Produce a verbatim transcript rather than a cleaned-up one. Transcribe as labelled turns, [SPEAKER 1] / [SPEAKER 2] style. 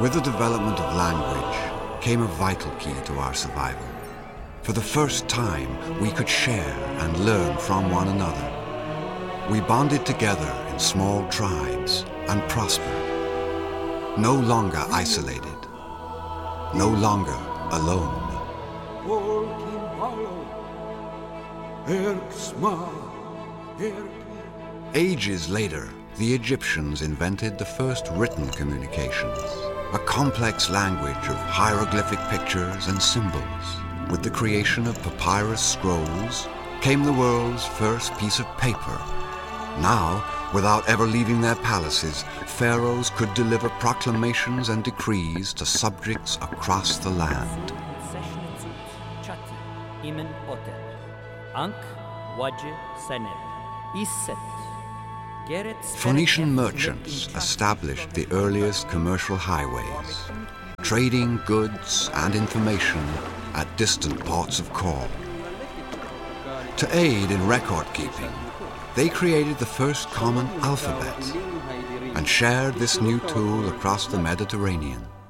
[SPEAKER 1] With the development of language came a vital key to our survival. For the first time, we could share and learn from one another. We bonded together in small tribes and prospered. No longer isolated, no longer alone. Ages later, the Egyptians invented the first written communications, a complex language of hieroglyphic pictures and symbols. With the creation of papyrus scrolls came the world's first piece of paper. Now, without ever leaving their palaces, pharaohs could deliver proclamations and decrees to subjects across the land. Phoenician merchants established the earliest commercial highways, trading goods and information at distant ports of call. To aid in record keeping, they created the first common alphabet and shared this new tool across the Mediterranean.